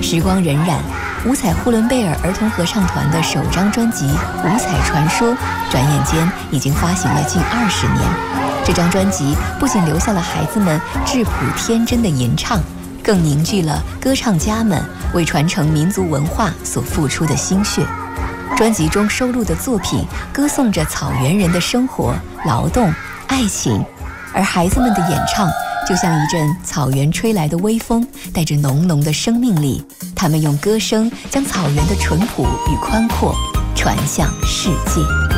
时光荏苒，五彩呼伦贝尔儿童合唱团的首张专辑《五彩传说》转眼间已经发行了近20年。这张专辑不仅留下了孩子们质朴天真的吟唱，更凝聚了歌唱家们为传承民族文化所付出的心血。专辑中收录的作品歌颂着草原人的生活、劳动、爱情，而孩子们的演唱就像一阵草原吹来的微风，带着浓浓的生命力。他们用歌声将草原的淳朴与宽阔传向世界。